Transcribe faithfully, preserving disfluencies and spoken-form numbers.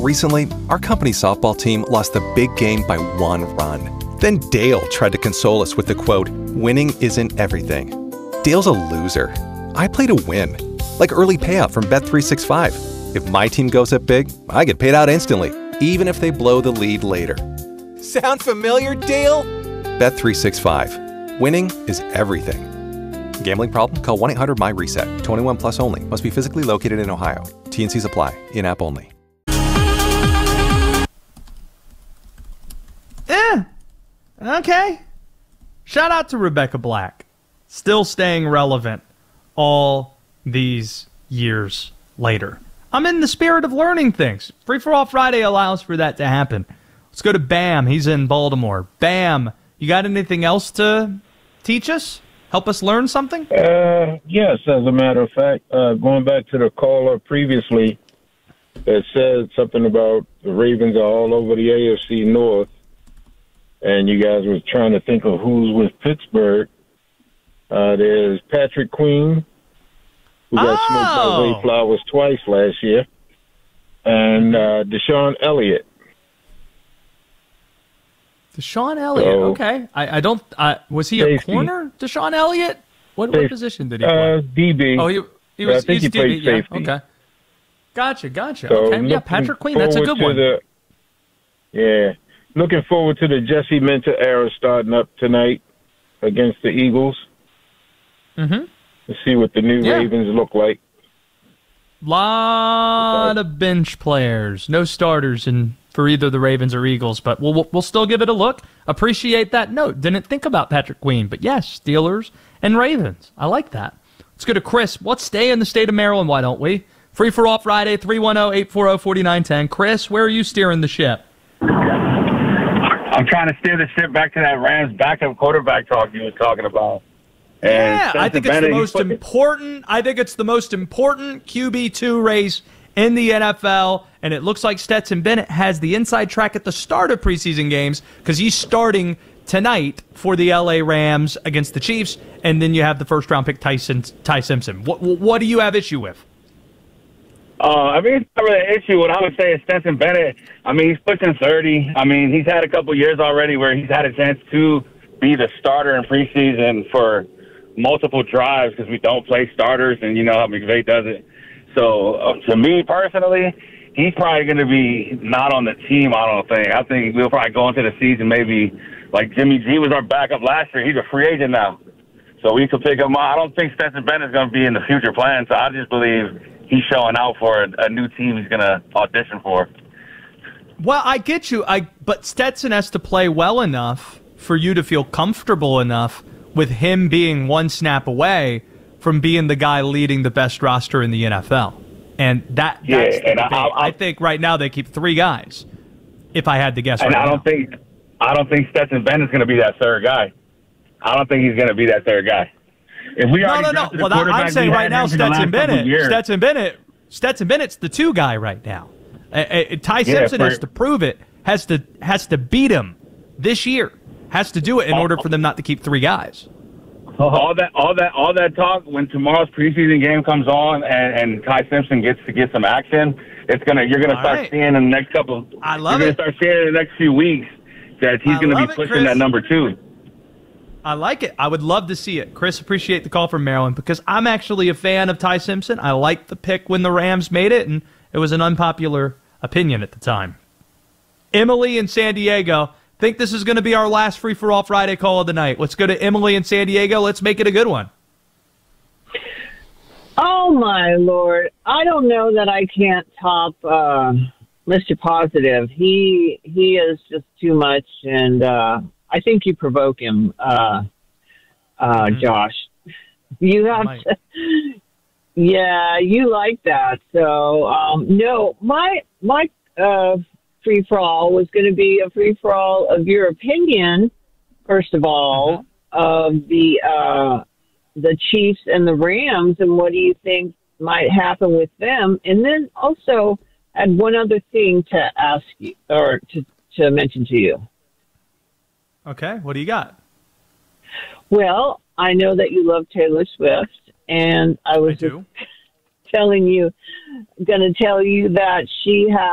Recently, our company's softball team lost the big game by one run. Then Dale tried to console us with the quote, "Winning isn't everything." Dale's a loser. I play to win, like early payout from Bet three sixty-five. If my team goes up big, I get paid out instantly, even if they blow the lead later. Sound familiar, Dale? Bet three sixty-five. Winning is everything. Gambling problem? Call one eight hundred M Y reset. twenty-one plus only. Must be physically located in Ohio. T and Cs apply. In-app only. Eh. Okay. Shout out to Rebecca Black. Still staying relevant all these years later. I'm in the spirit of learning things. Free for All Friday allows for that to happen. Let's go to Bam. He's in Baltimore. Bam, you got anything else to teach us? Help us learn something? Uh, yes, as a matter of fact, uh, going back to the caller previously that said something about the Ravens are all over the A F C North, and you guys were trying to think of who's with Pittsburgh. Uh, there's Patrick Queen, who got oh. smoked by Wade Flowers twice last year, and uh, Deshaun Elliott. Deshaun Elliott, so, okay. I, I don't. Uh, was he safety. a corner, Deshaun Elliott? What, what position did he play? Uh, D B. Oh, he he was. I think he's he played D B, yeah. safety. Okay. Gotcha, gotcha. So okay, yeah, Patrick Queen. That's a good one. The, yeah, looking forward to the Jesse Minter era starting up tonight against the Eagles. Mm-hmm. To see what the new yeah. Ravens look like. Lot of bench players, no starters in for either the Ravens or Eagles, but we'll we'll still give it a look. Appreciate that note. Didn't think about Patrick Queen, but yes, Steelers and Ravens. I like that. Let's go to Chris. Let's stay in the state of Maryland, why don't we? Free for All Friday, three one zero, eight four zero, four nine one zero. Chris, where are you steering the ship? I'm trying to steer the ship back to that Rams backup quarterback talk you was talking about. And yeah, I think it's Bennett, the most important. I think it's the most important Q B two race in the N F L, and it looks like Stetson Bennett has the inside track at the start of preseason games because he's starting tonight for the L A Rams against the Chiefs, and then you have the first-round pick Tyson Ty Simpson. What what do you have issue with? Uh, I mean, it's not really an issue. What I would say is Stetson Bennett, I mean, he's pushing thirty. I mean, he's had a couple years already where he's had a chance to be the starter in preseason for multiple drives because we don't play starters, and you know how McVay does it. So uh, to me personally, he's probably going to be not on the team, I don't think. I think we'll probably go into the season maybe like Jimmy G was our backup last year. He's a free agent now. So we could pick him up. I don't think Stetson Bennett's going to be in the future plan, so I just believe he's showing out for a, a new team he's going to audition for. Well, I get you, I but Stetson has to play well enough for you to feel comfortable enough with him being one snap away from being the guy leading the best roster in the N F L. And that that's yeah, the and debate. I, I, I think right now they keep three guys, if I had to guess. And right I don't now. think I don't think Stetson Bennett's going to be that third guy. I don't think he's going to be that third guy. If we no, no, no. Well, I'm saying right now, Stetson Bennett, Stetson Bennett, Stetson Bennett's the two guy right now. Uh, uh, Ty yeah, Simpson for, has to prove it, has to has to beat him this year, has to do it in order for them not to keep three guys. All that, all that, all that talk. When tomorrow's preseason game comes on, and, and Ty Simpson gets to get some action, it's gonna. You're gonna all start right. seeing in the next couple. I love you're it. You're gonna start seeing in the next few weeks that he's I gonna love be it, pushing Chris. that number two. I like it. I would love to see it. Chris, appreciate the call from Maryland because I'm actually a fan of Ty Simpson. I liked the pick when the Rams made it, and it was an unpopular opinion at the time. Emily in San Diego. Think this is going to be our last Free for All Friday call of the night. Let's go to Emily in San Diego. Let's make it a good one. Oh, my Lord. I don't know that I can't top uh, Mister Positive. He he is just too much, and uh, I think you provoke him, uh, uh, mm-hmm. Josh. You have to, yeah, you like that. So, um, no, my, my, uh, free-for-all was going to be a free-for-all of your opinion, first of all, uh-huh. of the uh, the Chiefs and the Rams, and what do you think might happen with them? And then also had one other thing to ask you, or to, to mention to you. Okay, what do you got? Well, I know that you love Taylor Swift, and I was I do. telling you, going to tell you that she has